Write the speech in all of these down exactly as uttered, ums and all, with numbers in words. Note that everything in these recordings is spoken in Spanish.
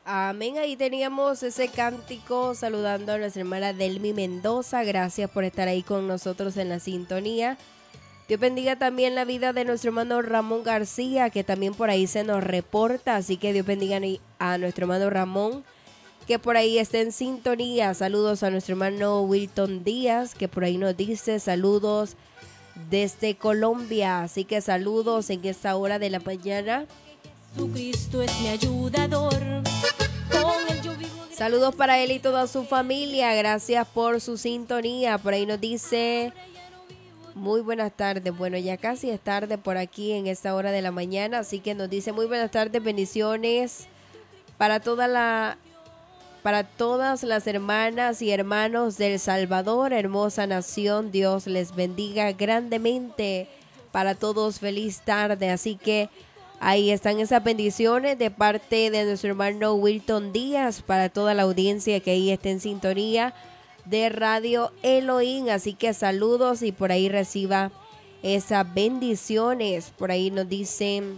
Amén, ahí teníamos ese cántico saludando a nuestra hermana Delmi Mendoza. Gracias por estar ahí con nosotros en la sintonía. Dios bendiga también la vida de nuestro hermano Ramón García, que también por ahí se nos reporta. Así que Dios bendiga a nuestro hermano Ramón, que por ahí está en sintonía. Saludos a nuestro hermano Wilton Díaz, que por ahí nos dice saludos desde Colombia. Así que saludos en esta hora de la mañana. Jesucristo es mi ayudador. Con él yo vivo. Saludos para él y toda su familia. Gracias por su sintonía. Por ahí nos dice muy buenas tardes. Bueno, ya casi es tarde por aquí en esta hora de la mañana. Así que nos dice muy buenas tardes, bendiciones para toda la para todas las hermanas y hermanos del Salvador, hermosa nación. Dios les bendiga grandemente. Para todos, feliz tarde. Así que ahí están esas bendiciones de parte de nuestro hermano Wilton Díaz para toda la audiencia que ahí está en sintonía de Radio Elohim. Así que saludos y por ahí reciba esas bendiciones. Por ahí nos dicen,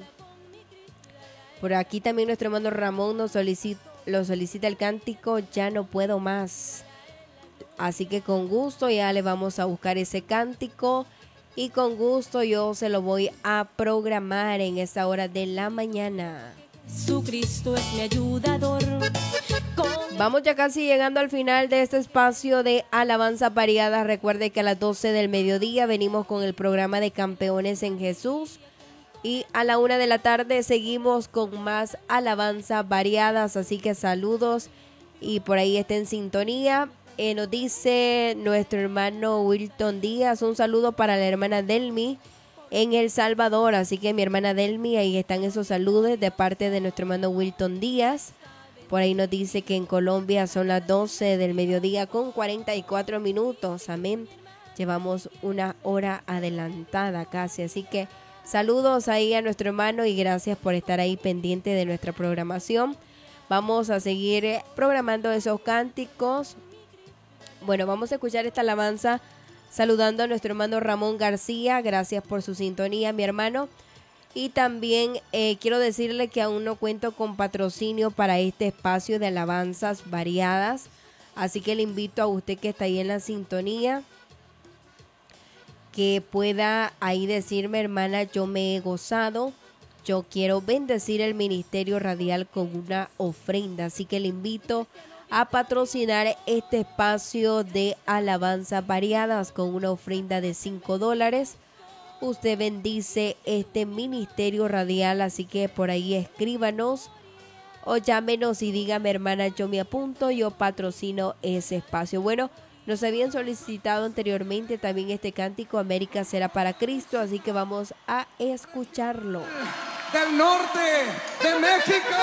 por aquí también nuestro hermano Ramón nos solicita, lo solicita el cántico Ya no puedo más. Así que con gusto ya le vamos a buscar ese cántico. Y con gusto yo se lo voy a programar en esta hora de la mañana. Jesucristo es mi ayudador. Con... Vamos ya casi llegando al final de este espacio de alabanza variada. Recuerde que a las doce del mediodía venimos con el programa de Campeones en Jesús. Y a la una de la tarde seguimos con más alabanzas variadas. Así que saludos y por ahí está en sintonía. Eh, nos dice nuestro hermano Wilton Díaz, un saludo para la hermana Delmi en El Salvador. Así que mi hermana Delmi, ahí están esos saludos de parte de nuestro hermano Wilton Díaz. Por ahí nos dice que en Colombia son las doce del mediodía con cuarenta y cuatro minutos. Amén. Llevamos una hora adelantada casi. Así que saludos ahí a nuestro hermano y gracias por estar ahí pendiente de nuestra programación. Vamos a seguir programando esos cánticos. Bueno, vamos a escuchar esta alabanza saludando a nuestro hermano Ramón García. Gracias por su sintonía, mi hermano. Y también eh, quiero decirle que aún no cuento con patrocinio para este espacio de alabanzas variadas. Así que le invito a usted que está ahí en la sintonía, que pueda ahí decirme, hermana, yo me he gozado. Yo quiero bendecir el ministerio radial con una ofrenda. Así que le invito a patrocinar este espacio de alabanzas variadas con una ofrenda de cinco dólares. Usted bendice este ministerio radial, así que por ahí escríbanos o llámenos y dígame, hermana, yo me apunto, yo patrocino ese espacio. Bueno, nos habían solicitado anteriormente también este cántico América será para Cristo, así que vamos a escucharlo. Del norte de México.